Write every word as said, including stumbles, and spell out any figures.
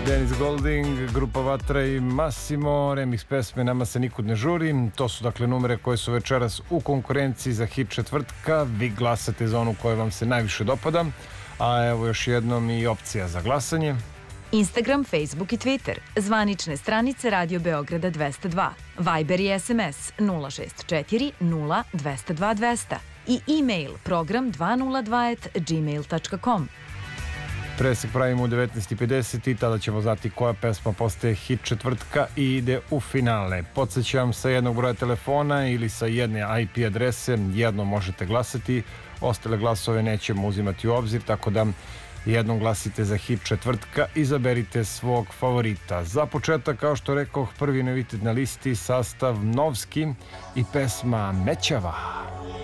Dennis Golding, grupa Vatra i Massimo, remix pesme Nama se nikud ne žuri. To su dakle numere koje su večeras u konkurenciji za hit četvrtka. Vi glasate za onu koja vam se najviše dopada. A evo još jednom i opcija za glasanje. Instagram, Facebook i Twitter. Zvanične stranice Radio Beograda dvesta dva. Viber i S M S nula šest četiri nula dvesta dva dvesta. I e-mail program dvesta dva at gmail dot com. Presek pravimo u devetnaest i pedeset i tada ćemo znati koja pesma postaje hit četvrtka i ide u finale. Podsećam, sa jednog broja telefona ili sa jedne I P adrese jednom možete glasati, ostale glasove nećemo uzimati u obzir, tako da jednom glasite za hit četvrtka, izaberite svog favorita. Za početak, kao što rekoh, prvi novitet na listi, sastav Novski i pesma Mećava.